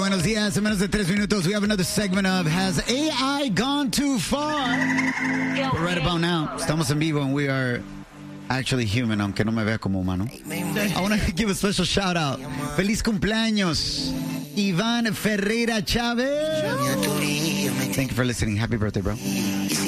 buenos días. En menos de 3 minutos, we have another segment of Has AI Gone Too Far? But right about now, estamos en vivo and we are actually human, aunque no me vea como humano. I want to give a special shout out. Feliz cumpleaños, Iván Ferreira Chávez. Thank you for listening. Happy birthday, bro.